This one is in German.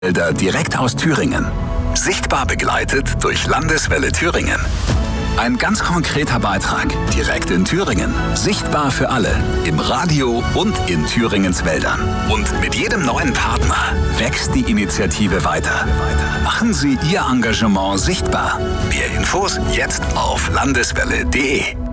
Wälder direkt aus Thüringen. Sichtbar begleitet durch Landeswelle Thüringen. Ein ganz konkreter Beitrag direkt in Thüringen. Sichtbar für alle. Im Radio und in Thüringens Wäldern. Und mit jedem neuen Partner wächst die Initiative weiter. Machen Sie Ihr Engagement sichtbar. Mehr Infos jetzt auf landeswelle.de.